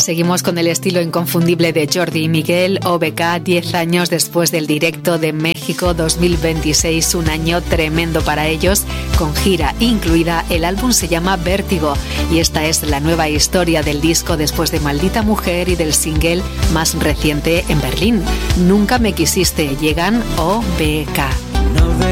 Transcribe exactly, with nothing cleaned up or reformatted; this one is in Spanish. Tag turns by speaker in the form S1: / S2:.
S1: Seguimos con el estilo inconfundible de Jordi y Miguel. O B K, diez años después del directo de México dos mil veintiséis, un año tremendo para ellos, con gira incluida. El álbum se llama Vértigo y esta es la nueva historia del disco después de Maldita Mujer y del single más reciente En Berlín, Nunca me quisiste. Llegan O B K.